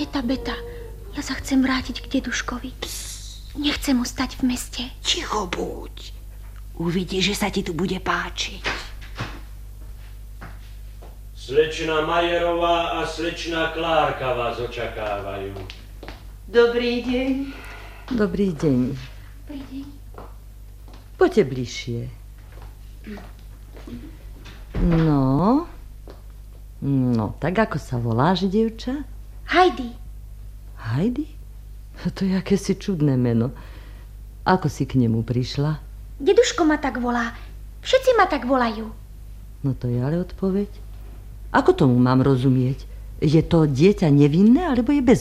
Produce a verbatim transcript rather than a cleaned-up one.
Teta Beta, ja sa chcem vrátiť k deduškovi. Nechcem ostať v meste. Ticho buď. Uvidíš, že sa ti tu bude páčiť. Slečna Majerová a slečna Klárka vás očakávajú. Dobrý deň. Dobrý deň. Dobrý deň. Poďte bližšie. No... No, tak ako sa voláš, dievča? Heidi. Heidi? To je akési čudné meno. Ako si k nemu prišla? Deduško ma tak volá. Všetci ma tak volajú. No to je ale odpoveď. Ako tomu mám rozumieť? Je to dieťa nevinné, alebo je bez